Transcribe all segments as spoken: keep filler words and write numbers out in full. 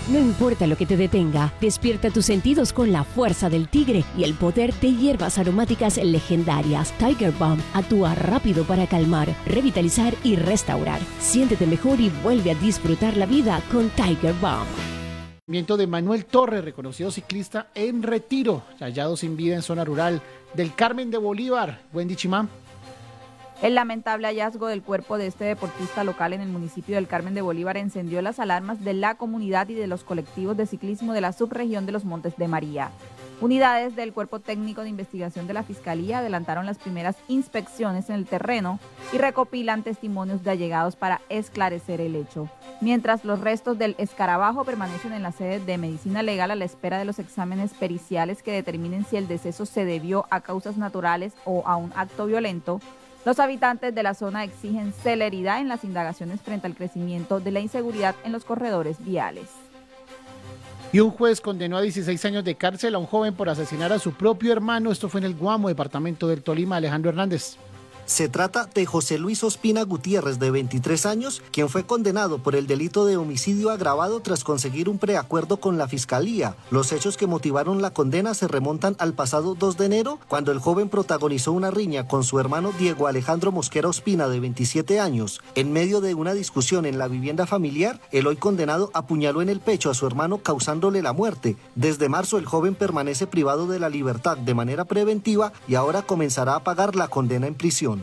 No importa lo que te detenga, despierta tus sentidos con la fuerza del tigre y el poder de hierbas aromáticas legendarias. Tiger Balm actúa rápido para calmar, revitalizar y restaurar. Siéntete mejor y vuelve a disfrutar la vida con Tiger Balm. De Manuel Torres, reconocido ciclista en retiro, hallado sin vida en zona rural del Carmen de Bolívar. Wendy Chimán. El lamentable hallazgo del cuerpo de este deportista local en el municipio del Carmen de Bolívar encendió las alarmas de la comunidad y de los colectivos de ciclismo de la subregión de los Montes de María. Unidades del Cuerpo Técnico de Investigación de la Fiscalía adelantaron las primeras inspecciones en el terreno y recopilan testimonios de allegados para esclarecer el hecho. Mientras los restos del escarabajo permanecen en la sede de Medicina Legal a la espera de los exámenes periciales que determinen si el deceso se debió a causas naturales o a un acto violento, los habitantes de la zona exigen celeridad en las indagaciones frente al crecimiento de la inseguridad en los corredores viales. Y un juez condenó a dieciséis años de cárcel a un joven por asesinar a su propio hermano. Esto fue en el Guamo, departamento del Tolima. Alejandro Hernández. Se trata de José Luis Ospina Gutiérrez, de veintitrés años, quien fue condenado por el delito de homicidio agravado tras conseguir un preacuerdo con la Fiscalía. Los hechos que motivaron la condena se remontan al pasado dos de enero, cuando el joven protagonizó una riña con su hermano Diego Alejandro Mosquera Ospina, de veintisiete años. En medio de una discusión en la vivienda familiar, el hoy condenado apuñaló en el pecho a su hermano, causándole la muerte. Desde marzo, el joven permanece privado de la libertad de manera preventiva y ahora comenzará a pagar la condena en prisión.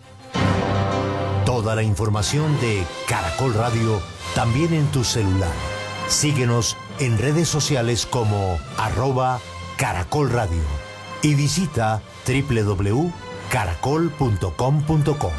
Toda la información de Caracol Radio también en tu celular. Síguenos en redes sociales como arroba Caracol Radio y visita doble u doble u doble u punto caracol punto com punto co.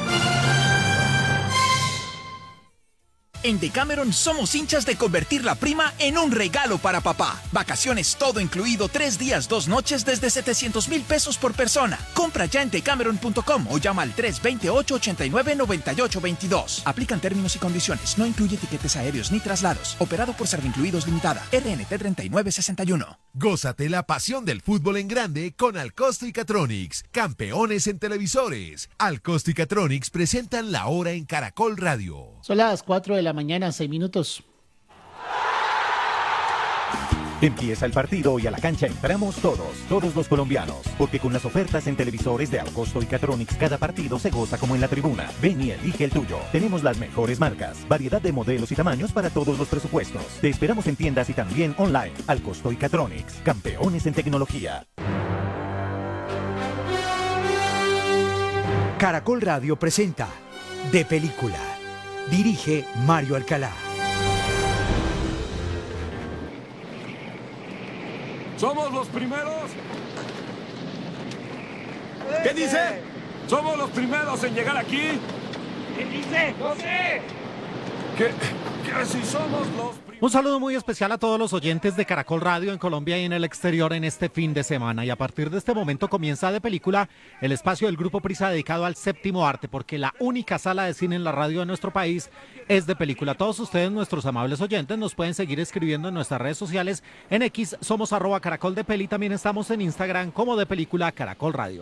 En Decameron somos hinchas de convertir la prima en un regalo para papá. Vacaciones todo incluido, tres días, dos noches desde setecientos mil pesos por persona. Compra ya en decameron punto com o llama al tres dos ocho, ocho nueve, nueve ocho dos dos. Aplican términos y condiciones. No incluye tiquetes aéreos ni traslados. Operado por Servincluidos Limitada. R N T treinta y nueve sesenta y uno. Gózate la pasión del fútbol en grande con Alcosto y Catronics, campeones en televisores. Alcosto y Catronics presentan la hora en Caracol Radio. Son las cuatro de la mañana, seis minutos. Empieza el partido y a la cancha entramos todos, todos los colombianos, porque con las ofertas en televisores de Alcosto y Catronics cada partido se goza como en la tribuna. Ven y elige el tuyo. Tenemos las mejores marcas, variedad de modelos y tamaños para todos los presupuestos. Te esperamos en tiendas y también online. Alcosto y Catronics, campeones en tecnología. Caracol Radio presenta De Película. Dirige Mario Alcalá. Somos los primeros. ¿Qué dice? Somos los primeros en llegar aquí. ¿Qué dice? No sé. ¿Qué, qué si somos los primeros? Un saludo muy especial a todos los oyentes de Caracol Radio en Colombia y en el exterior en este fin de semana. Y a partir de este momento comienza De Película, el espacio del Grupo Prisa dedicado al séptimo arte, porque la única sala de cine en la radio de nuestro país es De Película. Todos ustedes, nuestros amables oyentes, nos pueden seguir escribiendo en nuestras redes sociales. En X somos arroba Caracol de Peli, también estamos en Instagram como De Película Caracol Radio.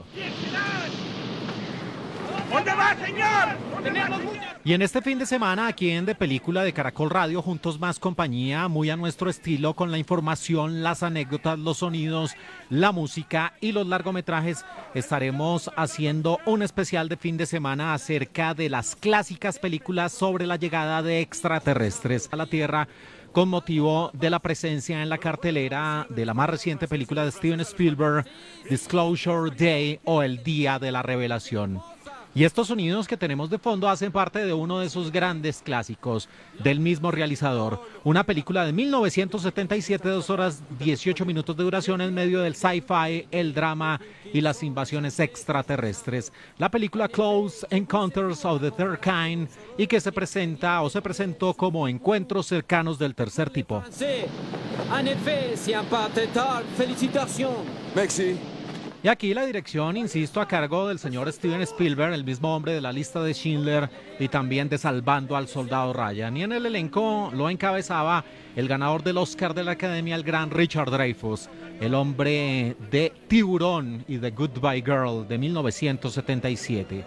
¿Dónde va, señor? Tenemos muchas... Y en este fin de semana, aquí en De Película de Caracol Radio, juntos más compañía, muy a nuestro estilo, con la información, las anécdotas, los sonidos, la música y los largometrajes, estaremos haciendo un especial de fin de semana acerca de las clásicas películas sobre la llegada de extraterrestres a la Tierra, con motivo de la presencia en la cartelera de la más reciente película de Steven Spielberg, Disclosure Day, o El Día de la Revelación. Y estos sonidos que tenemos de fondo hacen parte de uno de esos grandes clásicos del mismo realizador. Una película de mil novecientos setenta y siete, dos horas dieciocho minutos de duración en medio del sci-fi, el drama y las invasiones extraterrestres. La película Close Encounters of the Third Kind, y que se presenta o se presentó como Encuentros cercanos del tercer tipo. En efecto, c'est un pas de tard. Felicitations. Merci. Y aquí la dirección, insisto, a cargo del señor Steven Spielberg, el mismo hombre de La Lista de Schindler y también de Salvando al Soldado Ryan. Y en el elenco lo encabezaba el ganador del Oscar de la Academia, el gran Richard Dreyfuss, el hombre de Tiburón y de Goodbye Girl de mil novecientos setenta y siete.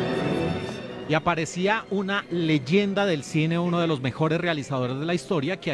Y aparecía una leyenda del cine, uno de los mejores realizadores de la historia, que